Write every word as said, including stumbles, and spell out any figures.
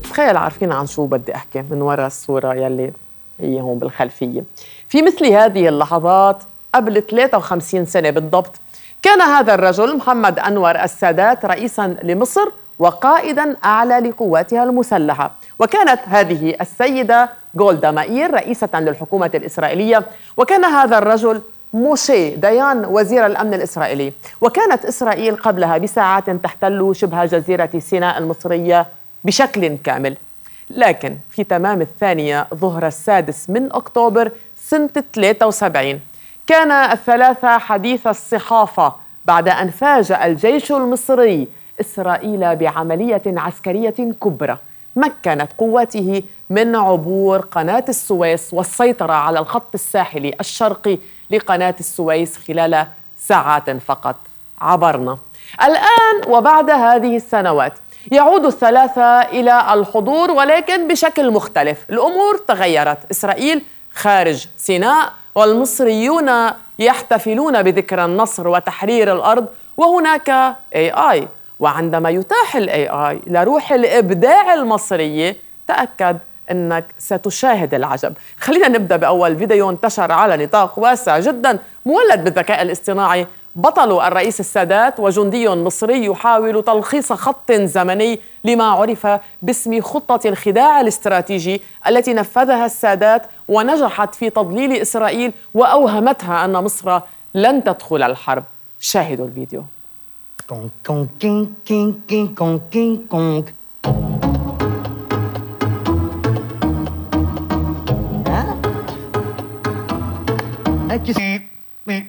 تخيل عارفين عن شو بدي أحكي من وراء الصورة يلي هي هون بالخلفية. في مثل هذه اللحظات قبل ثلاثة وخمسين سنة بالضبط كان هذا الرجل محمد أنور السادات رئيساً لمصر وقائداً أعلى لقواتها المسلحة، وكانت هذه السيدة غولدا مائير رئيسة للحكومة الإسرائيلية، وكان هذا الرجل موشي ديان وزير الأمن الإسرائيلي. وكانت إسرائيل قبلها بساعات تحتل شبه جزيرة سيناء المصرية بشكل كامل. لكن في تمام الثانية ظهر السادس من أكتوبر سنة ثلاثة وسبعين كان الثلاثة حديث الصحافة بعد أن فاجأ الجيش المصري إسرائيل بعملية عسكرية كبرى مكنت قواته من عبور قناة السويس والسيطرة على الخط الساحلي الشرقي لقناة السويس خلال ساعات فقط. عبرنا الآن وبعد هذه السنوات يعود الثلاثة إلى الحضور ولكن بشكل مختلف. الأمور تغيرت، إسرائيل خارج سيناء والمصريون يحتفلون بذكرى النصر وتحرير الأرض، وهناك إيه آي. وعندما يتاح ال إيه آي لروح الإبداع المصرية تأكد أنك ستشاهد العجب. خلينا نبدأ بأول فيديو انتشر على نطاق واسع جدا مولد بالذكاء الاصطناعي. بطل الرئيس السادات وجندي مصري يحاول تلخيص خط زمني لما عرف باسم خطة الخداع الاستراتيجي التي نفذها السادات ونجحت في تضليل إسرائيل وأوهمتها أن مصر لن تدخل الحرب. شاهدوا الفيديو.